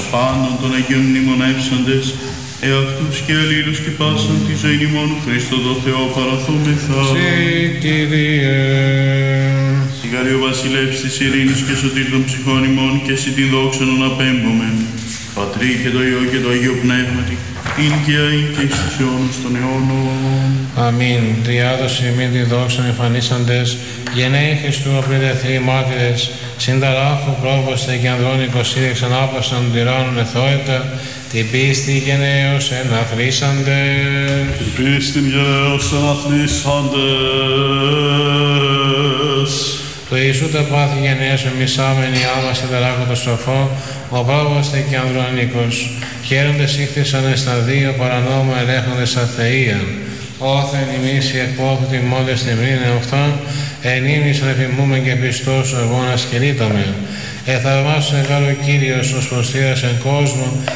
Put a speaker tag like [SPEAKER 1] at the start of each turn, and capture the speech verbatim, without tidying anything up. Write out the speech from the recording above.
[SPEAKER 1] πάντων των Αγίων μνημονεύσαντες, εαυτούς και αλλήλους και πάσαν τη ζωή ημών Χριστό το Θεό παραθόμεθα.
[SPEAKER 2] Συ Κύριε.
[SPEAKER 1] Σιγάριο βασιλεύς της ειρήνης και σωτήρ των ψυχών ημών και εσύ την δόξαν απέμπομεν. Πατρί και το Υιό και το Αγίο Πνεύματι, ειν και αΐ και εις τους αιώνους των αιώνων.
[SPEAKER 2] Αμήν. Τριάδος ημίν τη δόξαν εμφανίσαντες, γενναίοι Χριστού απριδεθροί μάρτυρες, συνταράχου πρόβοστε και ανδρώνικος σύρεξαν άπασαν των τυράννων εθώετα, την πίστη γενναίος εναθρήσαντες.
[SPEAKER 3] Την πίστη γενναίος εναθρήσαντες.
[SPEAKER 2] Το Ιησού τα πάθη γενναίας με μισάμενοι άμα συνταράχου το σοφό, ο πρόβοστε και ανδρώνικος, χαίροντες ήχθησαν στα δύο παρανόμα ελέγχοντες αθεία. Όθεν ημείς οι εκπόθητοι μόντες την μνήνε αυτών, εν ήμισον επιμούμε και πιστός ο αγώνας κηρύττομαι. Εθαυμάσου εγάλο Κύριος ως προστήρας εν κόσμο,